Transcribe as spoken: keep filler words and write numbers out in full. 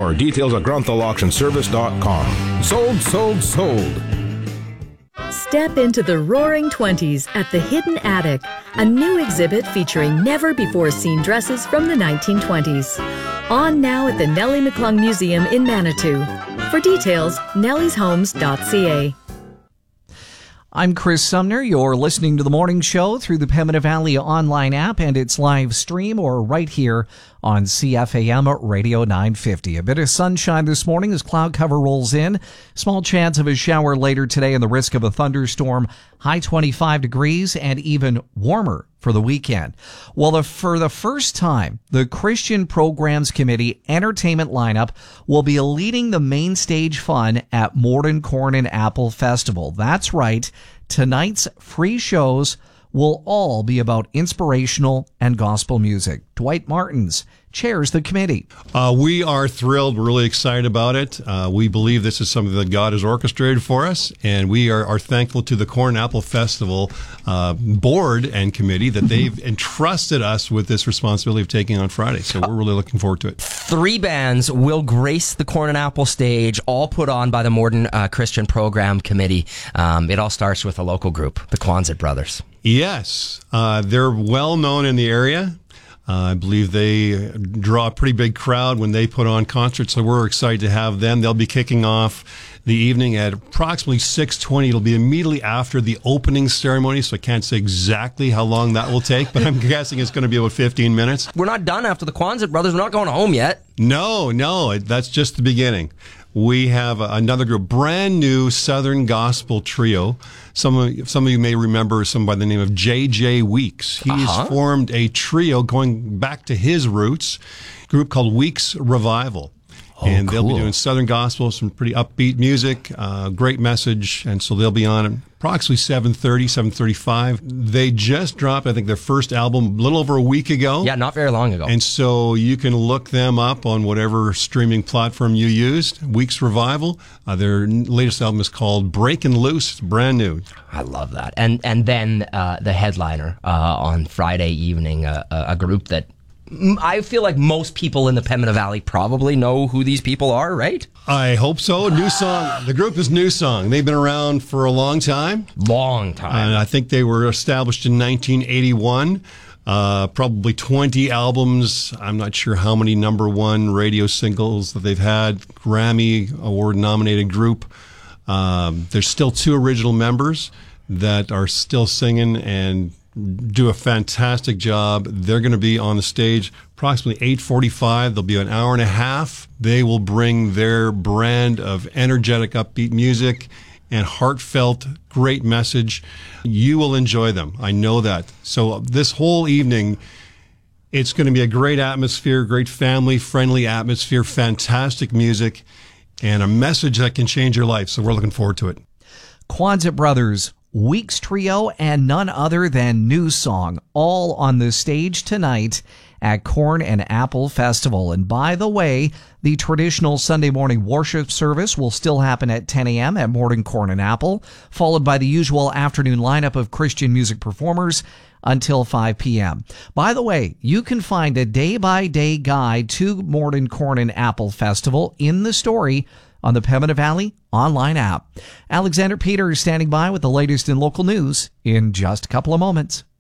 more. Details at gronthal auction service dot com. Sold, sold, sold. Step into the roaring twenties at the Hidden Attic, a new exhibit featuring never-before-seen dresses from the nineteen twenties. On now at the Nellie McClung Museum in Manitou. For details, nellies homes dot c a. I'm Chris Sumner. You're listening to The Morning Show through the Pembina Valley online app and its live stream, or right here on C F A M Radio nine fifty. A bit of sunshine this morning as cloud cover rolls in. Small chance of a shower later today and the risk of a thunderstorm. High twenty-five degrees and even warmer for the weekend. Well, the, for the first time, the Christian Programs Committee entertainment lineup will be leading the main stage fun at Morden Corn and Apple Festival. That's right. Tonight's free shows will all be about inspirational and gospel music. Dwight Martins chairs the committee. Uh, we are thrilled. We're really excited about it. Uh, we believe this is something that God has orchestrated for us, and we are, are thankful to the Corn and Apple Festival uh, board and committee that they've entrusted us with this responsibility of taking on Friday. So we're really looking forward to it. Three bands will grace the Corn and Apple stage, all put on by the Morden uh, Christian Program Committee. Um, it all starts with a local group, the Quonset Brothers. Yes, uh, they're well known in the area. Uh, I believe they draw a pretty big crowd when they put on concerts, so we're excited to have them. They'll be kicking off the evening at approximately six twenty. It'll be immediately after the opening ceremony, so I can't say exactly how long that will take, but I'm guessing it's going to be about fifteen minutes. We're not done after the Quonset Brothers. We're not going home yet. No, no, that's just the beginning. We have another group, brand new Southern Gospel trio. Some of, some of you may remember some by the name of J J Weeks. He's uh-huh. formed a trio going back to his roots, a group called Weeks Revival. Oh, and they'll cool. be doing Southern Gospel, some pretty upbeat music, uh, great message. And so they'll be on at approximately seven thirty, seven thirty-five. They just dropped, I think, their first album a little over a week ago. Yeah, not very long ago. And so you can look them up on whatever streaming platform you used. Weeks Revival. Uh, their latest album is called Breakin' Loose. It's brand new. I love that. And and then uh, the headliner uh, on Friday evening, uh, a group that I feel like most people in the Pembina Valley probably know who these people are, right? I hope so. New Song. The group is New Song. They've been around for a long time. Long time. And I think they were established in nineteen eighty-one. Uh, probably twenty albums. I'm not sure how many number one radio singles that they've had. Grammy Award nominated group. Um, there's still two original members that are still singing and do a fantastic job. They're going to be on the stage approximately eight forty-five. They'll be an hour and a half. They will bring their brand of energetic, upbeat music and heartfelt, great message. You will enjoy them. I know that. So this whole evening, it's going to be a great atmosphere, great family-friendly atmosphere, fantastic music, and a message that can change your life. So we're looking forward to it. Quonset Brothers, Weeks Trio, and none other than New Song, all on the stage tonight at Corn and Apple Festival. And by the way, the traditional Sunday morning worship service will still happen at ten a.m. at Morden Corn and Apple, followed by the usual afternoon lineup of Christian music performers until five p.m. By the way, you can find a day-by-day guide to Morden Corn and Apple Festival in the story on the Pembina Valley online app. Alexander Peters standing by with the latest in local news in just a couple of moments.